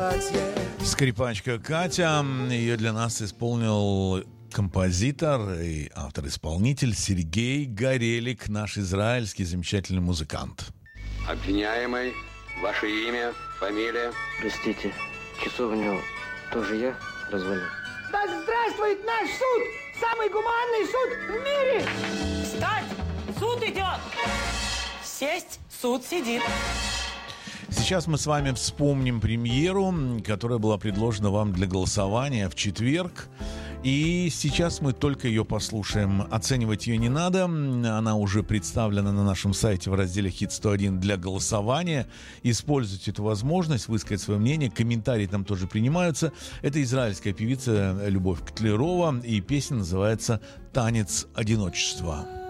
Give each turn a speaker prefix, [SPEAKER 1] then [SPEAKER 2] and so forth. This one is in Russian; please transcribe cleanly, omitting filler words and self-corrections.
[SPEAKER 1] платье.
[SPEAKER 2] Скрипачка Катя. Ее для нас исполнил композитор и автор-исполнитель Сергей Горелик, наш израильский замечательный музыкант.
[SPEAKER 3] Обвиняемый, ваше имя, фамилия?
[SPEAKER 4] Простите, часовню тоже я развалил?
[SPEAKER 5] Да здравствует наш суд! Самый гуманный суд в мире!
[SPEAKER 6] Встать! Суд идет! Сесть! Суд сидит!
[SPEAKER 2] Сейчас мы с вами вспомним премьеру, которая была предложена вам для голосования в четверг. И сейчас мы только ее послушаем. Оценивать ее не надо. Она уже представлена на нашем сайте в разделе «Хит 101» для голосования. Используйте эту возможность высказать свое мнение. Комментарии там тоже принимаются. Это израильская певица Любовь Котлярова. И песня называется «Танец одиночества».